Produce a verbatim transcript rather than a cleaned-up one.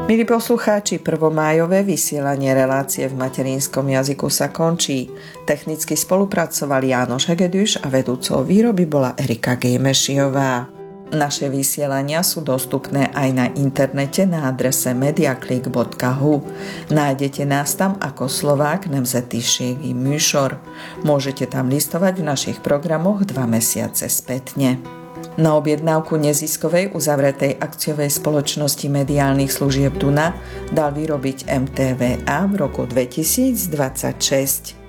Milí poslucháči, prvomájové vysielanie relácie v materinskom jazyku sa končí. Technicky spolupracovali Jánoš Hegedüš a vedúcou výroby bola Erika Gejmešiová. Naše vysielania sú dostupné aj na internete na adrese mediaklik bodka hu. Nájdete nás tam ako Slovák nemzetišievi műsor. Môžete tam listovať v našich programoch dva mesiace spätne. Na objednávku neziskovej uzavretej akciovej spoločnosti mediálnych služieb Duna dal vyrobiť em té vé á v roku dvetisícdvadsaťšesť.